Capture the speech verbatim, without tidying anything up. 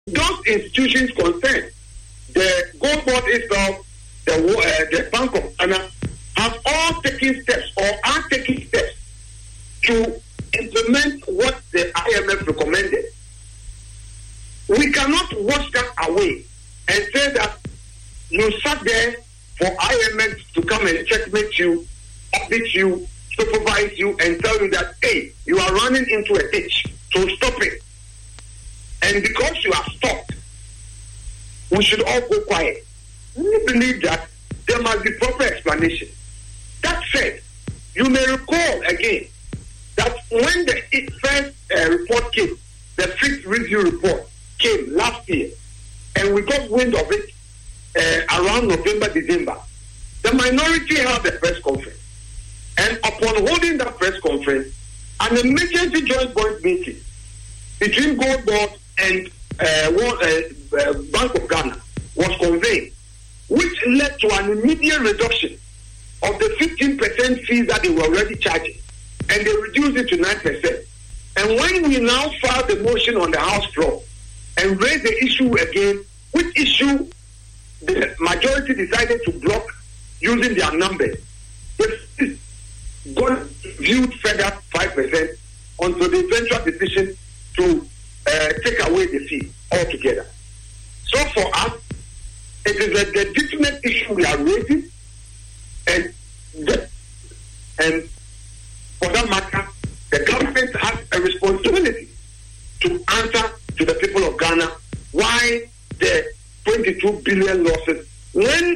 those institutions concerned, the Gold Board itself, the, uh, the Bank of Ghana, have all taken steps or are taking steps to implement what the I M F recommended. We cannot wash that away and say that you sat there for I M F to come and checkmate you, audit you, supervise you, and tell you that, hey, you are running into a ditch, so stop it. And because you have stopped, we should all go quiet. We believe that there must be proper explanation. That said, you may recall again that when the first uh, report came, the fifth review report came last year, and we got wind of it uh, around November, December, the minority held a press conference. And upon holding that press conference, an emergency joint board meeting between Gold Board and uh, one, uh, uh, Bank of Ghana was convened, which led to an immediate reduction of the fifteen percent fees that they were already charging, and they reduced it to nine percent. And when we now filed the motion on the House floor and raised the issue again, which issue the majority decided to block using their numbers, the got viewed further five percent until the eventual decision to uh, take away the fee altogether. So for us, it is a legitimate issue we are raising, and the, and for that matter, the government has a responsibility to answer to the people of Ghana why the twenty-two billion losses, when